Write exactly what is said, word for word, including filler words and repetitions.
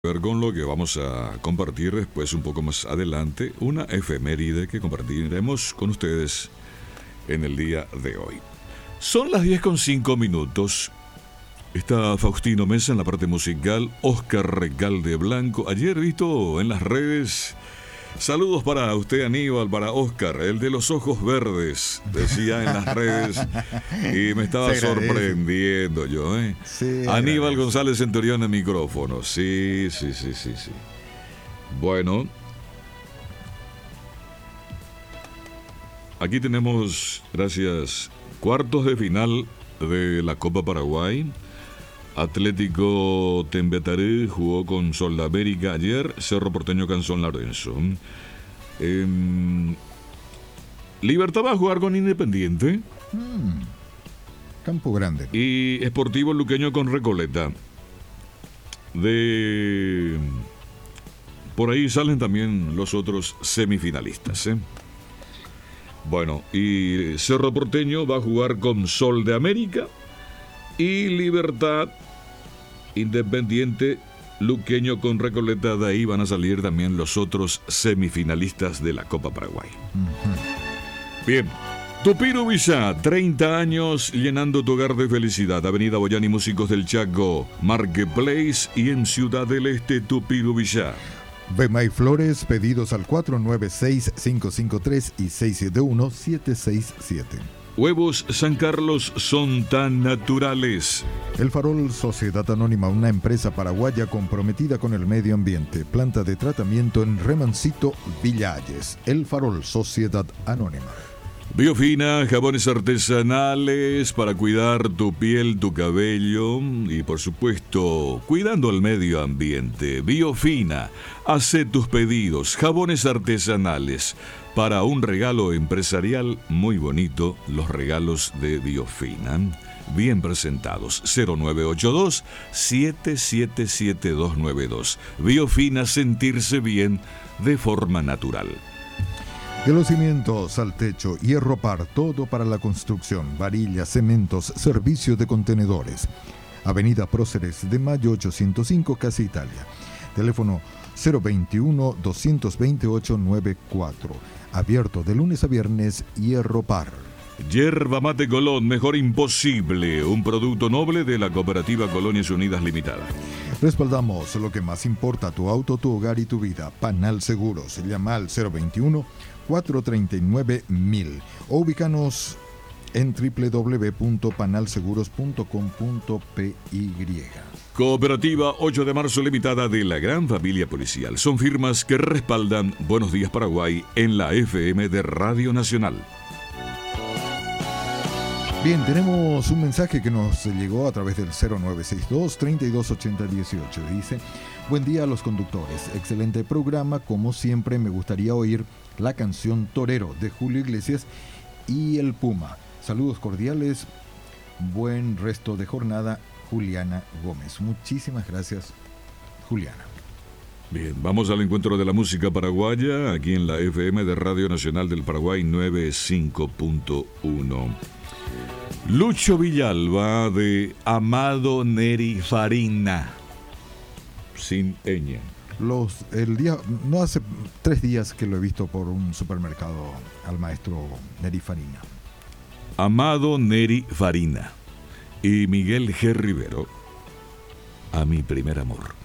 Ver con lo que vamos a compartir después un poco más adelante, una efeméride que compartiremos con ustedes en el día de hoy. Son las diez con cinco minutos. Está Faustino Mesa en la parte musical, Oscar Recalde Blanco. Ayer visto en las redes, saludos para usted, Aníbal, para Oscar, el de los ojos verdes, decía en las redes, y me estaba sorprendiendo yo, ¿eh? Sí, Aníbal González Centurión en micrófono, sí, sí, sí, sí, sí. Bueno, aquí tenemos, gracias, cuartos de final de la Copa Paraguay. Atlético Tembetaré jugó con Sol de América ayer, Cerro Porteño Canson Lorenzo. Eh, Libertad va a jugar con Independiente. Mm, Campo Grande. Y Sportivo Luqueño con Recoleta. De por ahí salen también los otros semifinalistas, ¿eh? Bueno, y Cerro Porteño va a jugar con Sol de América. Y Libertad, Independiente, Luqueño con Recoleta. De ahí van a salir también los otros semifinalistas de la Copa Paraguay. Uh-huh. Bien, Tupiro Villa, treinta años llenando tu hogar de felicidad. Avenida Boyani, Músicos del Chaco, Marketplace y en Ciudad del Este, Tupiro Villa. Bemay Flores, pedidos al cuatro nueve seis, cinco cinco tres y seis siete uno, siete seis siete. Huevos San Carlos son tan naturales. El Farol Sociedad Anónima, una empresa paraguaya comprometida con el medio ambiente. Planta de tratamiento en Remancito, Villa Ayes. El Farol Sociedad Anónima. Biofina, jabones artesanales para cuidar tu piel, tu cabello y por supuesto cuidando el medio ambiente. Biofina, hace tus pedidos, jabones artesanales para un regalo empresarial muy bonito, los regalos de Biofina, bien presentados. Cero nueve ocho dos, siete siete siete dos nueve dos. Biofina, sentirse bien de forma natural. De los cimientos al techo, Hierro Par, todo para la construcción, varillas, cementos, servicio de contenedores. Avenida Próceres de Mayo ochocientos cinco, Casa Italia. Teléfono cero veintiuno, doscientos veintiocho, noventa y cuatro. Abierto de lunes a viernes, Hierro Par. Yerba Mate Colón, mejor imposible, un producto noble de la Cooperativa Colonias Unidas Limitada. Respaldamos lo que más importa, tu auto, tu hogar y tu vida. Panal Seguros, llama al cero veintiuno, cuatrocientos treinta y nueve, mil o ubícanos en doble u doble u doble u punto panal seguros punto com punto p y. Cooperativa ocho de marzo Limitada de la Gran Familia Policial. Son firmas que respaldan Buenos Días Paraguay en la F M de Radio Nacional. Bien, tenemos un mensaje que nos llegó a través del cero nueve seis dos, treinta y dos ochenta dieciocho. Dice: buen día a los conductores, excelente programa, como siempre me gustaría oír la canción Torero de Julio Iglesias y el Puma. Saludos cordiales, buen resto de jornada, Juliana Gómez. Muchísimas gracias, Juliana. Bien, vamos al encuentro de la música paraguaya, aquí en la F M de Radio Nacional del Paraguay noventa y cinco punto uno. Lucho Villalba de Amado Neri Farina, sin ñ. Los, el día, no hace tres días que lo he visto por un supermercado al maestro Neri Farina. Amado Neri Farina y Miguel G. Rivero, a mi primer amor.